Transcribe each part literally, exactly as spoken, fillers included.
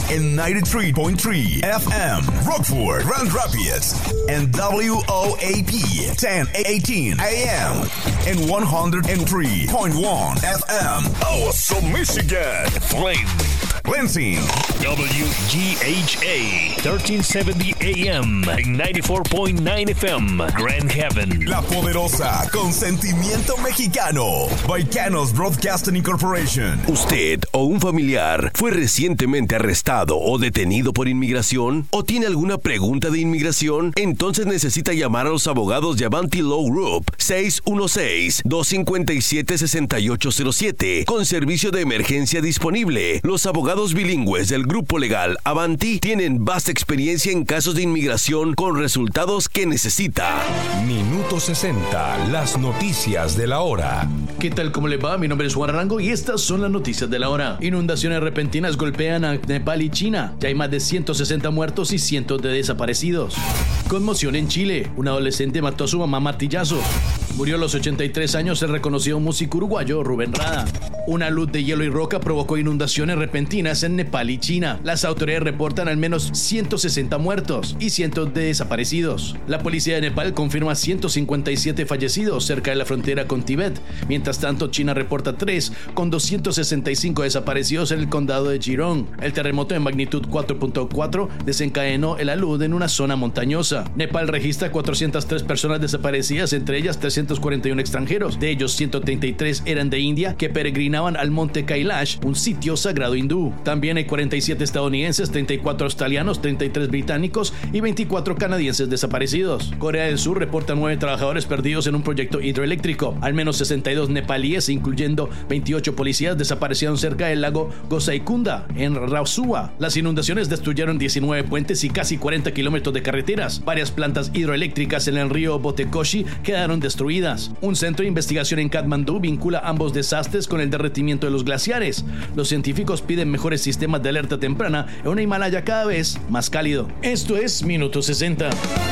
en ninety-three point three F M, Rockford, Grand Rapids, and W O A P ten eighteen A M, and one oh three point one F M, Awesome, Michigan, Flint, Lansing, W G H A thirteen seventy A M, and ninety-four point nine F M, Grand Haven. La Poderosa, con sentimiento mexicano, Baicanos Broadcasting Incorporation. ¿Usted o un familiar fue recientemente arrestado o detenido por inmigración? ¿O tiene alguna pregunta de inmigración? Entonces necesita llamar a los abogados de Avanti Law Group seis uno seis, dos cinco siete, seis ocho cero siete con servicio de emergencia disponible. Los abogados bilingües del grupo legal Avanti tienen vasta experiencia en casos de inmigración con resultados que necesita. Minuto sesenta, las noticias de la hora. ¿Qué tal? ¿Cómo le va? Mi nombre es Juan Arango y estas son las noticias de la hora. Inundaciones repentinas golpean a Nepal y China. Ya hay más de ciento sesenta muertos y cientos de desaparecidos. Conmoción en Chile. Un adolescente mató a su mamá a martillazos. Murió a los ochenta y tres años el reconocido músico uruguayo Rubén Rada. Una luz de hielo y roca provocó inundaciones repentinas en Nepal y China. Las autoridades reportan al menos ciento sesenta muertos y cientos de desaparecidos. La policía de Nepal confirma ciento cincuenta y siete fallecidos cerca de la frontera con Tibet. Mientras tanto, China reporta tres, con doscientos sesenta y cinco desaparecidos en el condado de Jirong. El terremoto de magnitud cuatro punto cuatro desencadenó el alud en una zona montañosa. Nepal registra cuatrocientas tres personas desaparecidas, entre ellas trescientos cuarenta y uno extranjeros. De ellos, ciento treinta y tres eran de India, que peregrinaban al monte Kailash, un sitio sagrado hindú. También hay cuarenta y siete estadounidenses, treinta y cuatro australianos, treinta y tres británicos y veinticuatro canadienses desaparecidos. Corea del Sur reporta nueve trabajadores perdidos en un proyecto hidroeléctrico. Al menos sesenta y dos nepalíes, incluyendo veintiocho policías, desaparecieron cerca del lago Gosaikunda, en Rasuwa. Las inundaciones destruyeron diecinueve puentes y casi cuarenta kilómetros de carreteras. Varias plantas hidroeléctricas en el río Botekoshi quedaron destruidas. Un centro de investigación en Katmandú vincula ambos desastres con el derretimiento de los glaciares. Los científicos piden mejores sistemas de alerta temprana en un Himalaya cada vez más cálido. Esto es Minuto sesenta.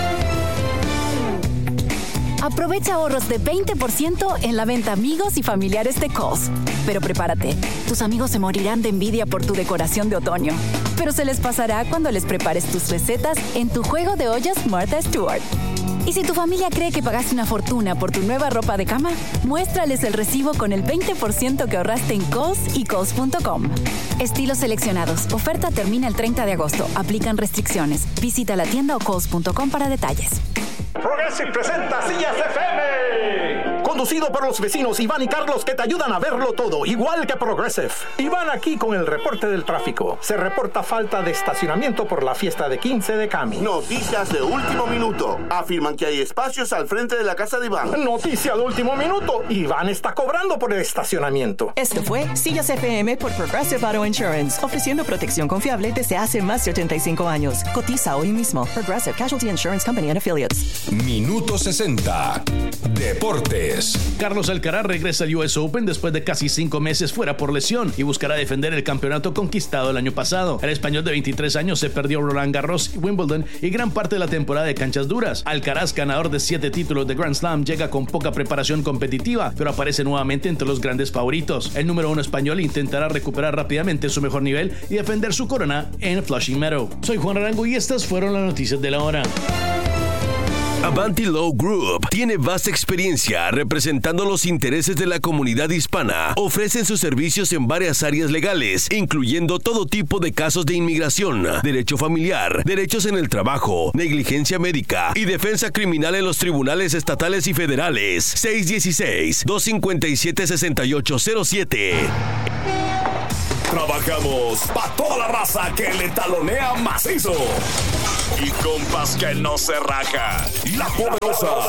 Aprovecha ahorros de veinte por ciento en la venta amigos y familiares de Kohl's. Pero prepárate, tus amigos se morirán de envidia por tu decoración de otoño. Pero se les pasará cuando les prepares tus recetas en tu juego de ollas Martha Stewart. Y si tu familia cree que pagaste una fortuna por tu nueva ropa de cama, muéstrales el recibo con el veinte por ciento que ahorraste en Kohl's y Kohl's punto com. Estilos seleccionados. Oferta termina el treinta de agosto. Aplican restricciones. Visita la tienda o Kohl's punto com para detalles. Progressive presenta Sillas F M. Conducido por los vecinos Iván y Carlos, que te ayudan a verlo todo, igual que Progressive. Iván aquí con el reporte del tráfico. Se reporta falta de estacionamiento por la fiesta de quince de Cami. Noticias de último minuto. Afirman que hay espacios al frente de la casa de Iván. Noticia de último minuto. Iván está cobrando por el estacionamiento. Esto fue Sillas F M por Progressive Auto Insurance, ofreciendo protección confiable desde hace más de ochenta y cinco años. Cotiza hoy mismo. Progressive Casualty Insurance Company and Affiliates. Minuto sesenta. Deportes. Carlos Alcaraz regresa al U S Open después de casi cinco meses fuera por lesión y buscará defender el campeonato conquistado el año pasado. El español de veintitrés años se perdió Roland Garros y Wimbledon y gran parte de la temporada de canchas duras. Alcaraz, ganador de siete títulos de Grand Slam, llega con poca preparación competitiva, pero aparece nuevamente entre los grandes favoritos. El número uno español intentará recuperar rápidamente su mejor nivel y defender su corona en Flushing Meadow. Soy Juan Arango y estas fueron las noticias de la hora. Avanti Law Group tiene vasta experiencia representando los intereses de la comunidad hispana. Ofrecen sus servicios en varias áreas legales, incluyendo todo tipo de casos de inmigración, derecho familiar, derechos en el trabajo, negligencia médica y defensa criminal en los tribunales estatales y federales. seis uno seis, dos cinco siete, seis ocho cero siete. Trabajamos para toda la raza que le talonea macizo. Y compas que no se raja. La Poderosa.